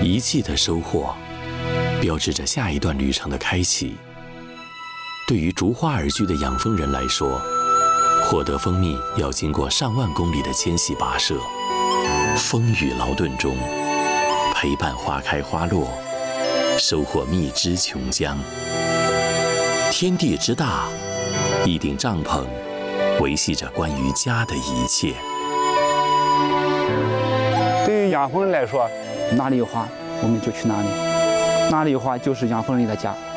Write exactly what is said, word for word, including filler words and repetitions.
一季的收获，标志着下一段旅程的开启。对于逐花而居的养蜂人来说，获得蜂蜜要经过上万公里的迁徙跋涉，风雨劳顿中，陪伴花开花落，收获蜜汁琼浆。天地之大，一顶帐篷维系着关于家的一切。 对于养蜂人来说，哪里有花我们就去哪里，哪里有花就是养蜂人的家。